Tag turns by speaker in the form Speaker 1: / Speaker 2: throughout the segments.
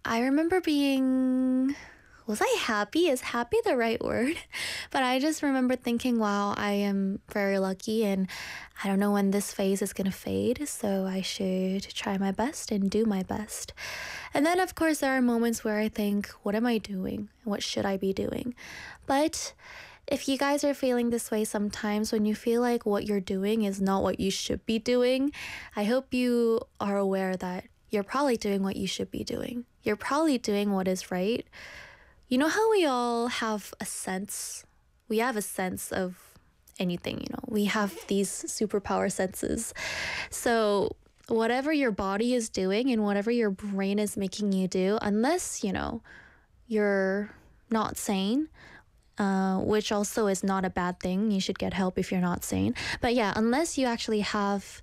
Speaker 1: I remember being, was I happy? Is happy the right word? But I just remember thinking, wow, I am very lucky and I don't know when this phase is going to fade, so I should try my best and do my best. And then, of course, there are moments where I think, what am I doing? What should I be doing? But if you guys are feeling this way sometimes, when you feel like what you're doing is not what you should be doing, I hope you are aware that you're probably doing what you should be doing. You're probably doing what is right. You know how we all have a sense? We have a sense of anything, we have these superpower senses. So whatever your body is doing and whatever your brain is making you do, unless, you're not sane, which also is not a bad thing. You should get help if you're not sane. But yeah, unless you actually have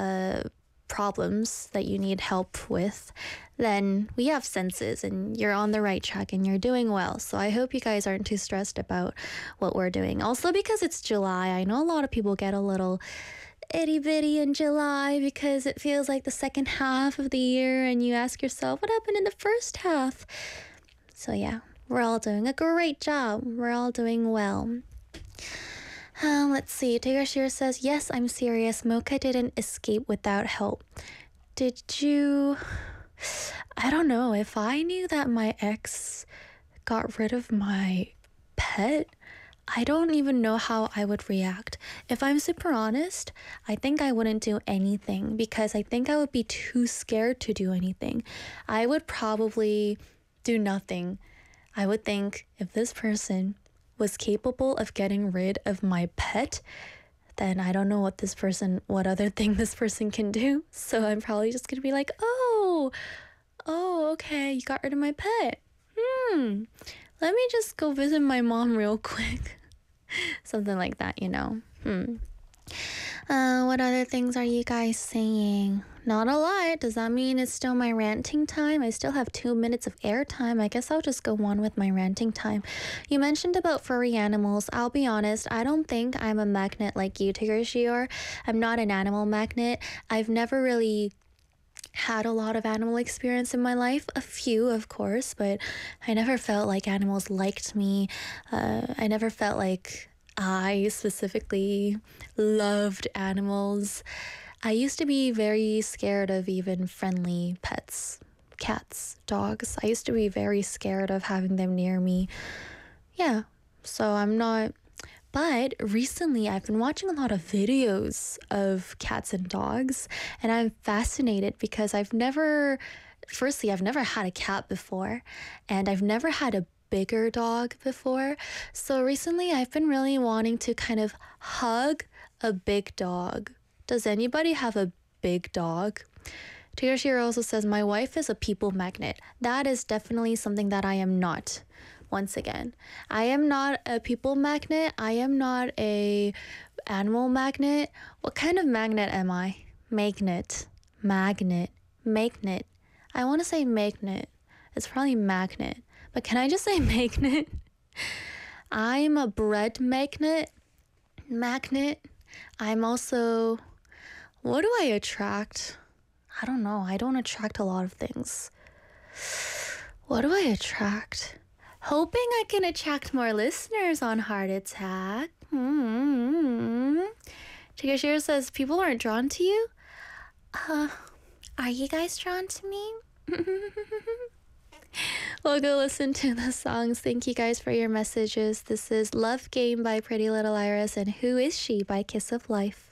Speaker 1: problems that you need help with, then we have senses and you're on the right track and you're doing well. So I hope you guys aren't too stressed about what we're doing. Also, because it's July, I know a lot of people get a little itty bitty in July because it feels like the second half of the year and you ask yourself, what happened in the first half? So yeah, we're all doing a great job. We're all doing well. Let's see. Taylor Shear says, yes, I'm serious. Mocha didn't escape without help. Did you... I don't know. If I knew that my ex got rid of my pet, I don't even know how I would react. If I'm super honest, I think I wouldn't do anything because I think I would be too scared to do anything. I would probably do nothing. I would think if this person was capable of getting rid of my pet, then I don't know what other thing this person can do. So I'm probably just gonna be like, oh, okay, you got rid of my pet. Let me just go visit my mom real quick. Something like that, What other things are you guys saying? Not a lot. Does that mean it's still my ranting time? I still have 2 minutes of airtime. I guess I'll just go on with my ranting time. You mentioned about furry animals. I'll be honest, I don't think I'm a magnet like you, Tigger. I'm not an animal magnet. I've never really had a lot of animal experience in my life. A few, of course, but I never felt like animals liked me. I never felt like I specifically loved animals. I used to be very scared of even friendly pets, cats, dogs. I used to be very scared of having them near me. Yeah, so I'm not... But recently I've been watching a lot of videos of cats and dogs, and I'm fascinated because I've never had a cat before, and I've never had a bigger dog before. So recently I've been really wanting to kind of hug a big dog. Does anybody have a big dog? Taylor Shearer also says, my wife is a people magnet. That is definitely something that I am not. Once again, I am not a people magnet. I am not a animal magnet. What kind of magnet am I? Magnet. I want to say magnet. It's probably magnet. But can I just say magnet? I'm a bread magnet. I'm also... What do I attract? I don't know. I don't attract a lot of things. What do I attract? Hoping I can attract more listeners on Heart Attack. Chigashiro says, people aren't drawn to you? Are you guys drawn to me? We'll go listen to the songs. Thank you guys for your messages. This is Love Game by Pretty Little Iris and Who Is She by Kiss of Life.